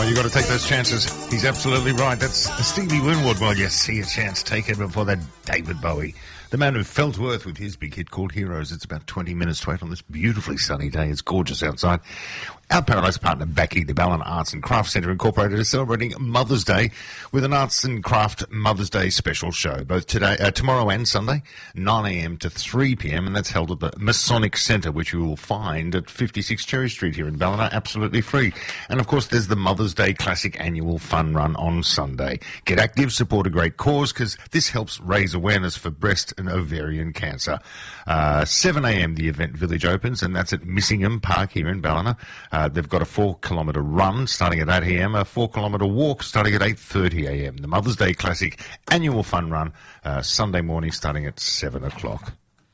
You've got to take those chances. He's absolutely right. That's Stevie Winwood. Well, you see a chance, take it before that David Bowie. The man who fell to earth with his big hit called Heroes. It's about 20 minutes to 8 on this beautifully sunny day. It's gorgeous outside. Our Paradise partner, Becky, the Ballina Arts and Crafts Centre Incorporated, is celebrating Mother's Day with an Arts and Craft Mother's Day special show, both tomorrow and Sunday, 9 a.m. to 3 p.m, and that's held at the Masonic Centre, which you will find at 56 Cherry Street here in Ballina, absolutely free. And, of course, there's the Mother's Day Classic Annual Fun Run on Sunday. Get active, support a great cause, because this helps raise awareness for breast and ovarian cancer. 7 a.m. the event village opens, and that's at Missingham Park here in Ballina. They've got a 4-kilometre run starting at 8 a.m, a 4-kilometre walk starting at 8:30 a.m. The Mother's Day Classic Annual Fun Run, Sunday morning starting at 7 o'clock.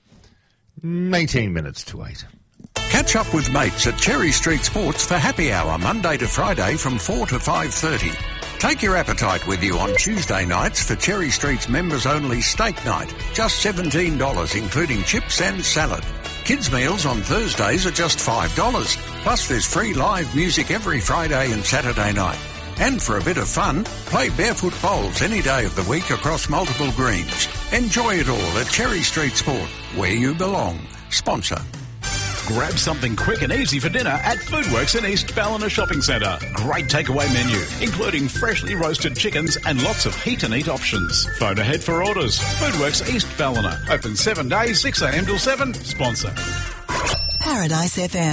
18 minutes to 8. Catch up with mates at Cherry Street Sports for happy hour Monday to Friday from 4 to 5:30. Take your appetite with you on Tuesday nights for Cherry Street's members-only steak night, just $17, including chips and salad. Kids' meals on Thursdays are just $5. Plus there's free live music every Friday and Saturday night. And for a bit of fun, play barefoot bowls any day of the week across multiple greens. Enjoy it all at Cherry Street Sport, where you belong. Sponsor. Grab something quick and easy for dinner at Foodworks in East Ballina Shopping Centre. Great takeaway menu, including freshly roasted chickens and lots of heat and eat options. Phone ahead for orders. Foodworks East Ballina. Open 7 days, 6 a.m. till 7. Sponsor. Paradise FM.